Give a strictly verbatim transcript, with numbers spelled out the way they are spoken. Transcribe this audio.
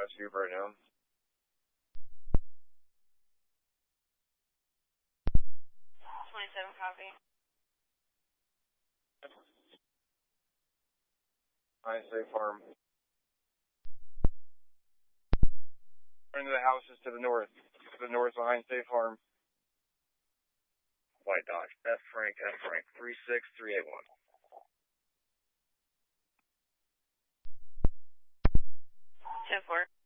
That's you right now. twenty-seven copy. High State Farm. Into the houses to the north. To the north behind State Farm. White Dodge. F Frank, F Frank. three six three eight one. ten four.